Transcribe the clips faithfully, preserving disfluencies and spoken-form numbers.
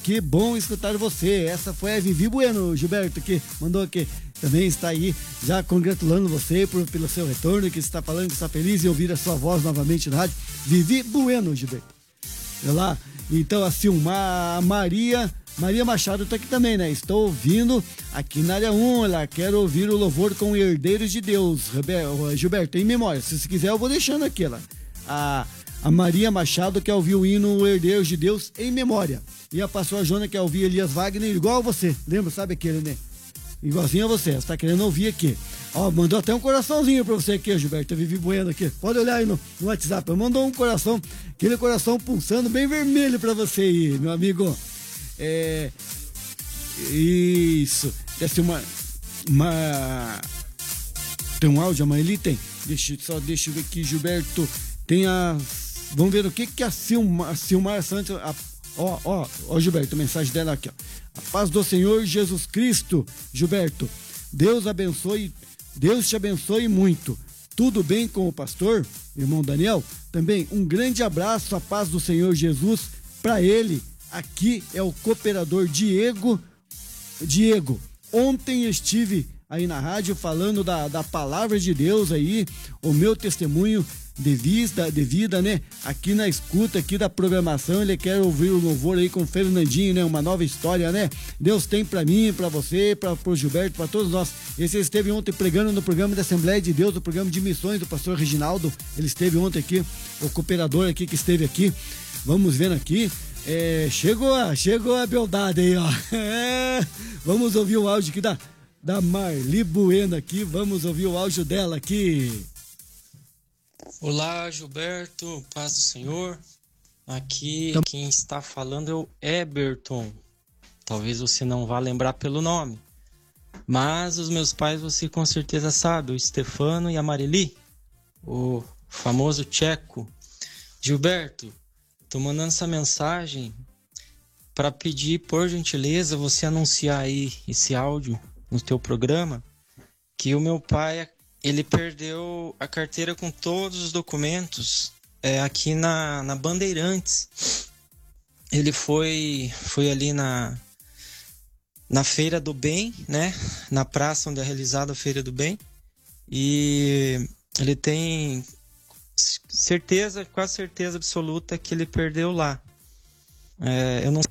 Que bom escutar você. Essa foi a Vivi Bueno, Gilberto, que mandou aqui. Também está aí já congratulando você por, pelo seu retorno, que está falando que está feliz em ouvir a sua voz novamente na rádio. Vivi Bueno, Gilberto. Olha lá. Então, assim, uma Maria, Maria Machado está aqui também, né? Estou ouvindo aqui na área um, ela quer ouvir o louvor com Herdeiros de Deus. Gilberto, em memória, se você quiser eu vou deixando aqui, lá. A, a Maria Machado quer ouvir o hino Herdeiros de Deus em memória. E a pastora Jona quer ouvir Elias Wagner igual a você. Lembra, sabe aquele, né? Igualzinho a você, você tá querendo ouvir aqui. Ó, mandou até um coraçãozinho pra você aqui, Gilberto, Vivi Bueno aqui. Pode olhar aí no, no WhatsApp, mandou um coração, aquele coração pulsando bem vermelho pra você aí, meu amigo. É... Isso. Deve ser uma... uma... Tem um áudio, a Maeli tem? Deixa, só deixa eu ver aqui, Gilberto. Tem a... Vamos ver o que que a Silmar, a Silmar Santos... A... Ó, ó, ó, Gilberto, a mensagem dela aqui, ó. A paz do Senhor Jesus Cristo, Gilberto. Deus abençoe, Deus te abençoe muito. Tudo bem com o pastor, irmão Daniel? Também um grande abraço, a paz do Senhor Jesus para ele. Aqui é o cooperador Diego. Diego, ontem estive aí na rádio falando da, da palavra de Deus aí, o meu testemunho de vida, de vida, né? Aqui na escuta aqui da programação, ele quer ouvir o louvor aí com o Fernandinho, né? Uma nova história, né? Deus tem pra mim, pra você, pra, pro Gilberto, pra todos nós. Esse esteve ontem pregando no programa da Assembleia de Deus, no programa de missões do pastor Reginaldo. Ele esteve ontem aqui, o cooperador aqui que esteve aqui. Vamos vendo aqui. É, chegou, chegou a beldade aí, ó. É, vamos ouvir o áudio aqui da, da Marli Bueno aqui. Vamos ouvir o áudio dela aqui. Olá, Gilberto, paz do Senhor. Aqui quem está falando é o Eberton. Talvez você não vá lembrar pelo nome, mas os meus pais você com certeza sabe, o Stefano e a Marili, o famoso tcheco. Gilberto, tô mandando essa mensagem para pedir, por gentileza, você anunciar aí esse áudio no teu programa, que o meu pai... ele perdeu a carteira com todos os documentos é, aqui na, na Bandeirantes. Ele foi, foi ali na, na Feira do Bem, né? Na praça onde é realizada a Feira do Bem. E ele tem certeza, quase certeza absoluta que ele perdeu lá. É, eu não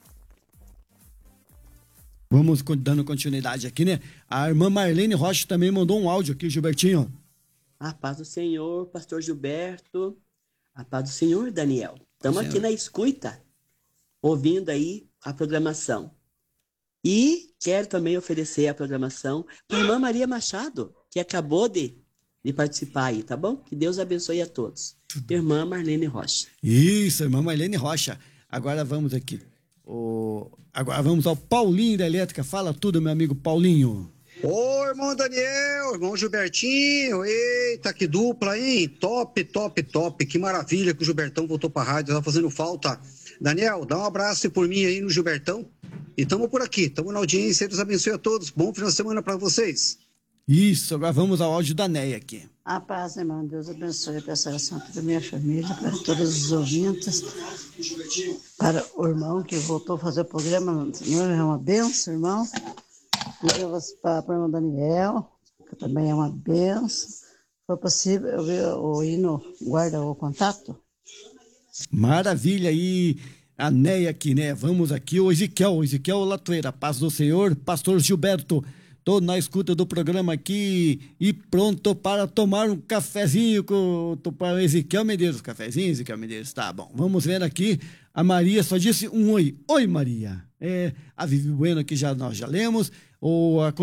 Vamos dando continuidade aqui, né? A irmã Marlene Rocha também mandou um áudio aqui, Gilbertinho. A paz do Senhor, pastor Gilberto. A paz do Senhor, Daniel. Estamos aqui na escuta, ouvindo aí a programação. E quero também oferecer a programação para a irmã Maria Machado, que acabou de, de participar aí, tá bom? Que Deus abençoe a todos. Irmã Marlene Rocha. Isso, irmã Marlene Rocha. Agora vamos aqui. O... Agora vamos ao Paulinho da Elétrica. Fala tudo, meu amigo Paulinho. Ô, irmão Daniel, irmão Gilbertinho, eita, que dupla, hein? Top, top, top, que maravilha que o Gilbertão voltou pra rádio, tá fazendo falta. Daniel, dá um abraço por mim aí no Gilbertão. E tamo por aqui, tamo na audiência, Deus abençoe a todos. Bom final de semana pra vocês. Isso, agora vamos ao áudio da Neia aqui. A paz, irmão, Deus abençoe a oração para minha família, para todos os ouvintes, para o irmão que voltou a fazer o programa, Senhor, é uma benção, irmão. E para o irmão Daniel, que também é uma benção. Foi possível eu ver o hino, guarda o contato? Maravilha, e a Neia aqui, né? Vamos aqui, o Ezequiel, o Ezequiel Latoeira, paz do Senhor, pastor Gilberto. Tô na escuta do programa aqui e pronto para tomar um cafezinho com o Ezequiel Medeiros. Cafezinho, Ezequiel Medeiros? Tá bom. Vamos ver aqui. A Maria só disse um oi. Oi, Maria. É, a Vivi Bueno aqui já, nós já lemos. O, a